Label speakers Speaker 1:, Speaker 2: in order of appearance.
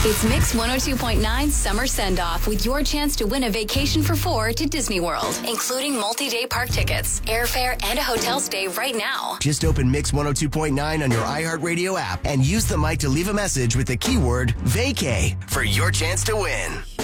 Speaker 1: It's Mix 102.9 Summer Send-Off with your chance to win a vacation for 4 to Disney World, including multi-day park tickets, airfare, and a hotel stay right now.
Speaker 2: Just open Mix 102.9 on your iHeartRadio app and use the mic to leave a message with the keyword vacay for your chance to win.